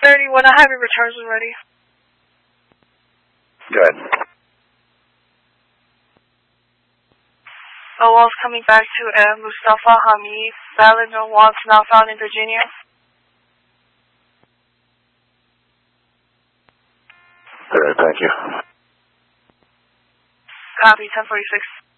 10:30 when I have your returns when ready. Good. Awal's coming back to M. Mustafa Hamid. Valid no wants not found in Virginia. All right, thank you. Copy, 1046.